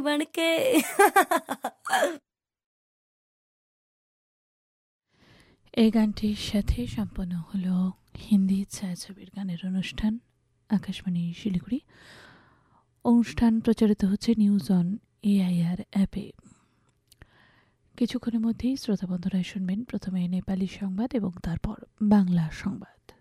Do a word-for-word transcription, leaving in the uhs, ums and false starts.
বনকে। এই গানটির সাথে সম্পন্ন হলো হিন্দি ছায়াছবির গানের অনুষ্ঠান আকাশবাণী শিলিগুড়ি। অনুষ্ঠান প্রচারিত হচ্ছে নিউজ অন এআইআর অ্যাপে। কিছুক্ষণের মধ্যেই শ্রোতা বন্ধুরা শুনবেন প্রথমে নেপালি সংবাদ এবং তারপর বাংলা সংবাদ।